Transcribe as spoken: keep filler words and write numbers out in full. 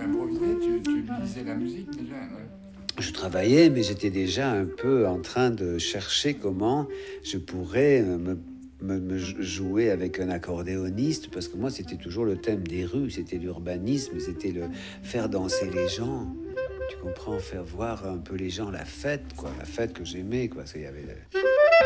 improvisais, tu, tu lisais la musique déjà, ouais. Je travaillais, mais j'étais déjà un peu en train de chercher comment je pourrais euh, me, me- me jouer avec un accordéoniste, parce que moi, c'était toujours le thème des rues, c'était l'urbanisme, c'était le faire danser les gens. Tu comprends, faire voir un peu les gens la fête, quoi, la fête que j'aimais, quoi. Parce qu'il y avait